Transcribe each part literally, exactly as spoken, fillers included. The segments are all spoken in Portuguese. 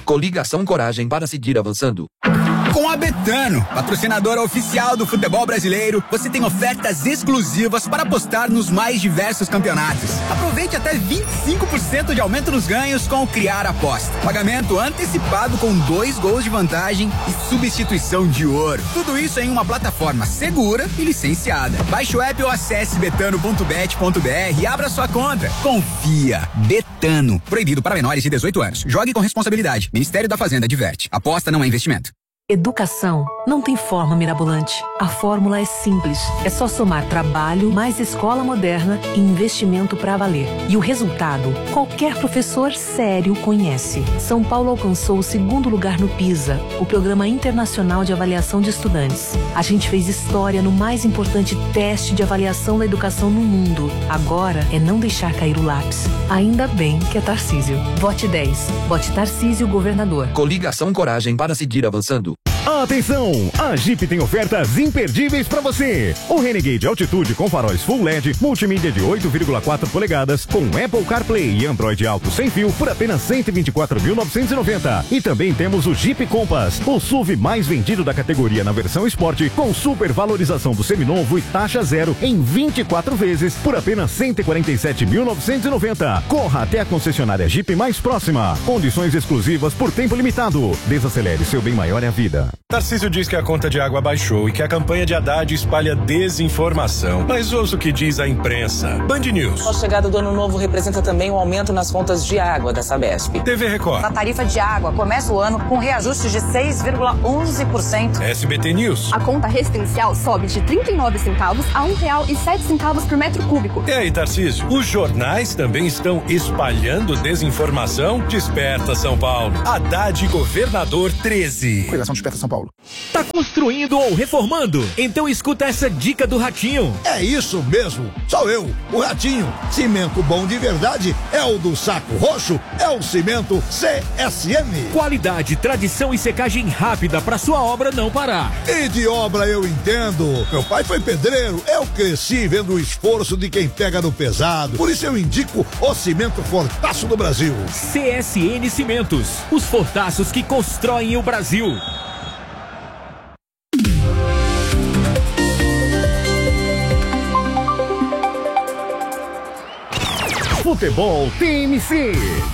Coligação Coragem para seguir avançando. Com a Betano, patrocinadora oficial do futebol brasileiro, você tem ofertas exclusivas para apostar nos mais diversos campeonatos. Aproveite até vinte e cinco por cento de aumento nos ganhos com o Criar Aposta. Pagamento antecipado com dois gols de vantagem e substituição de ouro. Tudo isso em uma plataforma segura e licenciada. Baixe o app ou acesse betano ponto bet ponto br e abra sua conta. Confia. Betano. Proibido para menores de dezoito anos. Jogue com responsabilidade. Ministério da Fazenda adverte. Aposta não é investimento. Educação não tem forma mirabolante. A fórmula é simples. É só somar trabalho, mais escola moderna e investimento para valer. E o resultado, qualquer professor sério conhece. São Paulo alcançou o segundo lugar no PISA, o Programa Internacional de Avaliação de Estudantes. A gente fez história no mais importante teste de avaliação da educação no mundo. Agora é não deixar cair o lápis. Ainda bem que é Tarcísio. Vote dez. Vote Tarcísio, governador. Coligação Coragem para seguir avançando. Atenção! A Jeep tem ofertas imperdíveis para você. O Renegade Altitude com faróis Full L E D, multimídia de oito vírgula quatro polegadas, com Apple CarPlay e Android Auto sem fio por apenas cento e vinte e quatro mil novecentos e noventa. E também temos o Jeep Compass, o S U V mais vendido da categoria na versão Sport, com super valorização do seminovo e taxa zero em vinte e quatro vezes por apenas cento e quarenta e sete mil novecentos e noventa. Corra até a concessionária Jeep mais próxima. Condições exclusivas por tempo limitado. Desacelere, seu bem maior é a vida. Tarcísio diz que a conta de água baixou e que a campanha de Haddad espalha desinformação. Mas ouça o que diz a imprensa. Band News. A chegada do ano novo representa também um aumento nas contas de água da Sabesp. T V Record. A tarifa de água começa o ano com reajuste de seis vírgula onze por cento. S B T News. A conta residencial sobe de trinta e nove centavos a um real e sete centavos por metro cúbico. E aí, Tarcísio? Os jornais também estão espalhando desinformação? Desperta, São Paulo. Haddad, governador treze. Coligação Desperta São Paulo. Tá construindo ou reformando? Então escuta essa dica do Ratinho. É isso mesmo, sou eu, o Ratinho. Cimento bom de verdade é o do Saco Roxo, é o cimento C S M. Qualidade, tradição e secagem rápida para sua obra não parar. E de obra eu entendo. Meu pai foi pedreiro, eu cresci vendo o esforço de quem pega no pesado. Por isso eu indico o cimento Fortaço do Brasil. C S N Cimentos, os fortaços que constroem o Brasil. Futebol T M C.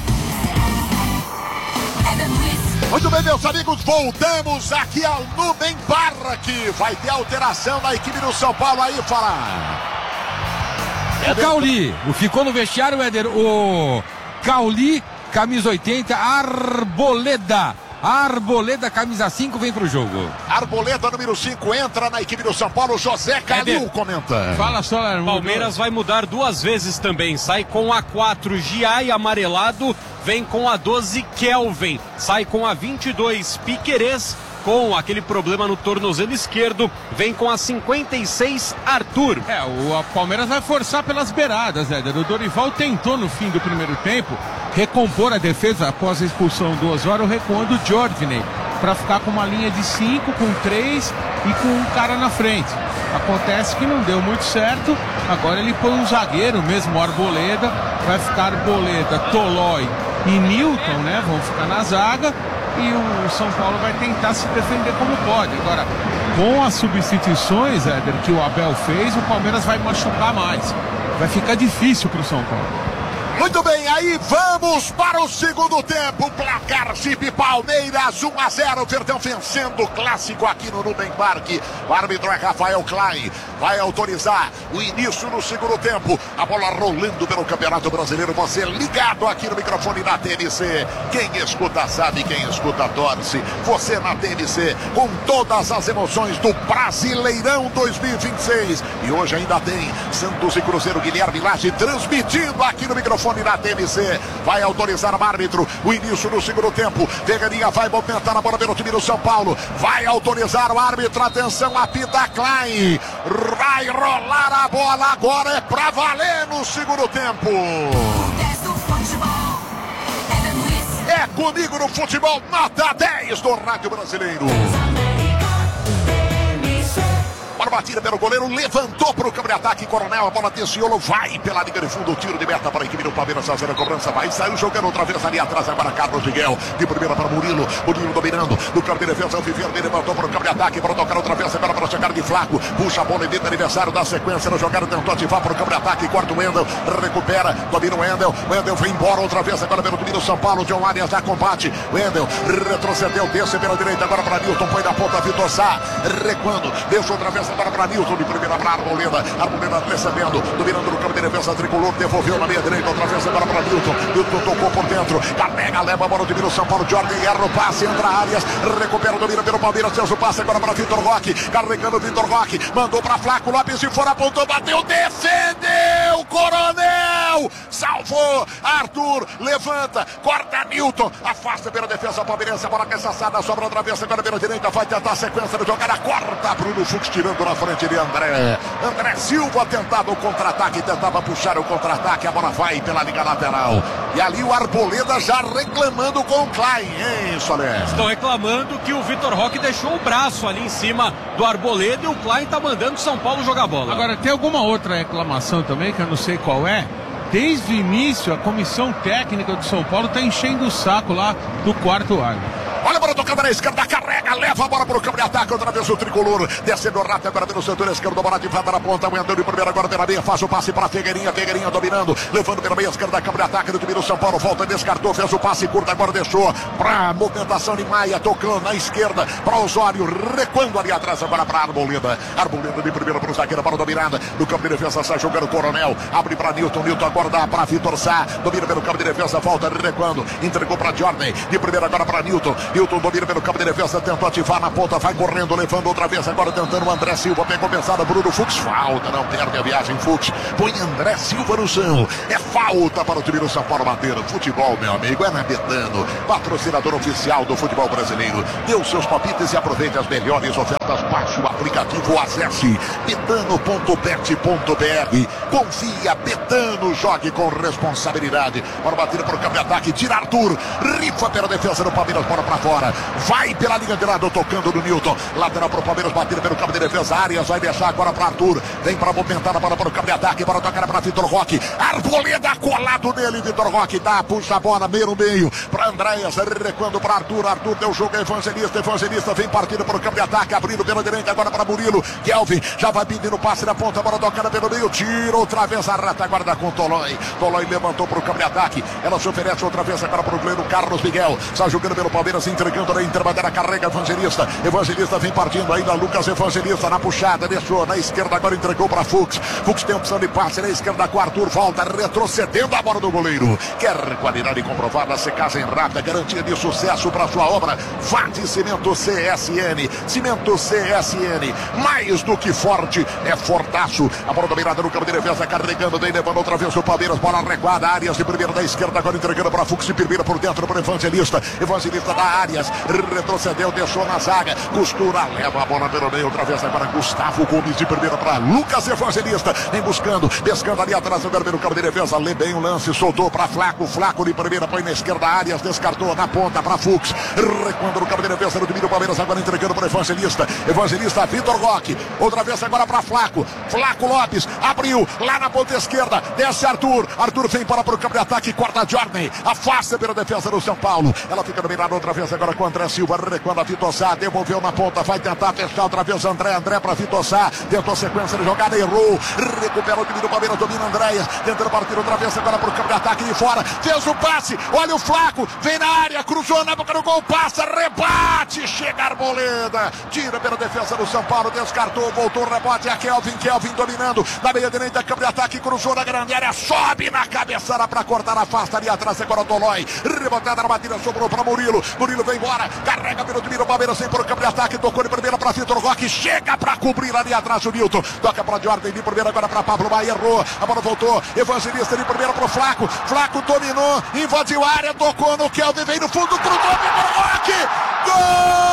Muito bem, meus amigos, voltamos aqui ao Nubem Park. Vai ter alteração na equipe do São Paulo aí, fala. O Cauli, o ficou no vestiário, Éder, o Cauli, camisa oitenta, Arboleda. Arboleda, camisa cinco, vem pro jogo. Arboleda, número cinco, entra na equipe do São Paulo. José Calil comenta. Fala só, irmão. Palmeiras vai mudar duas vezes também. Sai com a quatro, Giai amarelado. Vem com a doze, Kelvin. Sai com a vinte e dois, Piquerez. Com aquele problema no tornozelo esquerdo, vem com a cinquenta e seis, Arthur. É, o a Palmeiras vai forçar pelas beiradas, Éder. O Dorival tentou no fim do primeiro tempo recompor a defesa após a expulsão do Osório, recuando o Jorginho para ficar com uma linha de cinco, com três e com um cara na frente. Acontece que não deu muito certo. Agora ele põe um zagueiro mesmo, o Arboleda. Vai ficar Arboleda, Tolói e Newton, né? Vão ficar na zaga. E o São Paulo vai tentar se defender como pode. Agora, com as substituições, Éder, que o Abel fez, o Palmeiras vai machucar mais. Vai ficar difícil para o São Paulo. Muito bem, aí vamos para o segundo tempo. Placar Jeep Palmeiras um a zero. Verdão vencendo o clássico aqui no Nubem Park. O árbitro é Rafael Klein. Vai autorizar o início do segundo tempo. A bola rolando pelo Campeonato Brasileiro. Você ligado aqui no microfone da T N C. Quem escuta sabe, quem escuta torce. Você na T N C com todas as emoções do Brasileirão dois mil e vinte e seis. E hoje ainda tem Santos e Cruzeiro. Guilherme Lage transmitindo aqui no microfone da T N C. Vai autorizar o árbitro o início do segundo tempo. Peganinha vai movimentar a bola pelo time do São Paulo. Vai autorizar o árbitro. Atenção, apita Klein. Vai rolar a bola. Agora é pra valer no segundo tempo. É comigo no futebol. Nota dez do Rádio Brasileiro. Bola batida pelo goleiro, levantou para o campo de ataque. Coronel, a bola desciou, vai pela linha de fundo. Tiro de meta para a equipe do Palmeiras. Fazer a cobrança, vai, saiu jogando outra vez ali atrás. Agora Carlos Miguel, de primeira para Murilo. Murilo dominando, no campo de defesa. O Viverde levantou para o campo de ataque, para tocar outra vez. Agora para chegar de Flaco. Puxa a bola e dentro do aniversário da sequência. Na jogada tentou ativar para o campo de ataque. Corta o Wendel, recupera, domina o Wendel. Wendel foi embora outra vez. Agora pelo domínio São Paulo. John Arias já combate. Wendel retrocedeu, desce pela direita. Agora para Nilton, põe na ponta. Vitor Sá, recuando, deixa outra vez agora para Nilton. De primeira para Arboleda. Arboleda recebendo, dominando no campo de defesa tricolor. Devolveu na meia direita. Outra vez agora para Nilton. Nilton tocou por dentro. Carrega, leva a bola, domina o São Paulo. Jordan erra o passe, entra Arias. Recupera, domina pelo Palmeiras. Celso passe agora para Vitor Roque. Carregando o Vitor Roque. Mandou para Flaco. Lopes de fora, apontou, bateu, defendeu. Coronel salvou. Arthur levanta, corta Nilton. Afasta pela defesa palmeirense. A bola caçaçada, sobra outra vez agora pela direita. Vai tentar a sequência de jogada. Corta Bruno Fux tirando na frente de André. André Silva tentava o contra-ataque. Tentava puxar o contra-ataque. A bola vai pela liga lateral. E ali o Arboleda já reclamando com o Klein, hein, Soler? Estão reclamando que o Vitor Roque deixou o braço ali em cima do Arboleda e o Klein tá mandando o São Paulo jogar bola. Agora, tem alguma outra reclamação também, que eu não sei qual é? Desde o início, a comissão técnica do São Paulo tá enchendo o saco lá do quarto árbitro. Olha a bola tocando na esquerda, carrega, leva a bola para o campo de ataque, outra vez o tricolor, descendo o rato agora pelo setor esquerdo, bola de volta na ponta, Wendel de primeira agora pela meia, faz o passe para Figueirinha, Figueirinha dominando, levando pela meia esquerda, campo de ataque do time do São Paulo, volta, descartou, fez o passe curto, agora deixou para movimentação de Maia, tocando na esquerda, para Osório, recuando ali atrás agora para Arboleda, Arboleda de primeira para o zagueiro, para dominada, no campo de defesa, sai jogando o Coronel, abre para Nilton, Nilton agora dá para Vitor Sá, domina pelo campo de defesa, volta, recuando, entregou para Jordan, de primeira agora para Nilton, Nilton domina pelo campo de defesa, tentou ativar na ponta, vai correndo, levando outra vez, agora tentando o André Silva, pegou pensada, Bruno Fux, falta, não perde a viagem, Fux, põe André Silva no chão, é falta para o time do São Paulo bater. Futebol, meu amigo, é na Betano, patrocinador oficial do futebol brasileiro. Dê os seus palpites e aproveite as melhores ofertas, baixe o aplicativo, acesse betano ponto bet ponto br, confia, Betano, jogue com responsabilidade. Bora bater para o campo de ataque, tira Arthur, rifa pela defesa do Palmeiras, bola para fora, vai pela linha de lado, tocando no Nilton, lateral para o Palmeiras, bater pelo campo de defesa, Arias vai deixar agora para Arthur, vem para movimentar a bola para o campo de ataque, para tocar para Vitor Roque, Arboleda colado nele, Vitor Roque dá, puxa a bola, meio no meio, para Andréas, recuando para Arthur, Arthur deu jogo, Evangelista, Evangelista vem partindo para o campo de ataque, abrindo pela direita agora para Murilo, Kelvin já vai pedindo passe na ponta, bola tocada pelo meio, tira outra vez a retaguarda com Tolói, Tolói levantou para o campo de ataque, ela se oferece outra vez agora para o goleiro Carlos Miguel, está jogando pelo Palmeiras, entregando na intermediária, carrega Evangelista, Evangelista vem partindo ainda, Lucas Evangelista na puxada, deixou na esquerda, agora entregou para Fux, Fux tem opção de passe na esquerda com Arthur, volta retrocedendo a bola do goleiro, quer qualidade comprovada, secagem rápida, garantia de sucesso para sua obra, Vade Cimento C S N, Cimento C S N, mais do que forte, é fortaço, a bola dominada no campo de defesa, carregando, daí levando outra vez o Palmeiras, bola recuada, Arias de primeira da esquerda, agora entregando para Fux de primeira por dentro para Evangelista, Evangelista da Arias, retrocedeu, deixou na zaga, costura, leva a bola pelo meio, outra vez agora Gustavo Gomes de primeira para Lucas Evangelista, vem buscando, pescando ali atrás, agora pelo campo de defesa, lê bem o lance, soltou para Flaco, Flaco de primeira, põe na esquerda, Arias descartou na ponta para Fux, recuando no campo de defesa, no domínio Palmeiras, agora entregando para Evangelista, Evangelista, Vitor Roque, outra vez agora para Flaco, Flaco Lopes, abriu, lá na ponta esquerda, desce Arthur, Arthur vem para o campo de ataque, corta Jordan, afasta pela defesa do São Paulo, ela fica dominada outra vez agora com André Silva, recuando a Vitor Sá, devolveu na ponta, vai tentar fechar outra vez André, André para Vitor Sá, tentou a sequência de jogada, errou, recupera o time do Palmeiras, domina Andréas, tentando partir outra vez agora para o campo de ataque de fora, fez o passe, olha o Flaco, vem na área, cruzou na boca do gol, passa, rebate, chega Arboleda, tira pela defesa do São Paulo, descartou, voltou o rebote, a Kelvin, Kelvin dominando, na meia direita, campo de ataque, cruzou na grande área, sobe na cabeçada para cortar, afasta ali atrás, agora o Tolói, rebotada na batida, sobrou para Murilo, Murilo vem embora, carrega pelo time do Palmeiras, vem para o campo de ataque, tocou de primeira para Vitor Roque, chega para cobrir ali atrás o Nilton, toca para Jordan, de primeira agora para Pablo Maia, errou, a bola voltou, Evangelista de primeira para o Flaco, Flaco dominou, invadiu a área, tocou no Kelvin, vem no fundo, cruzou, Vitor Roque, gol!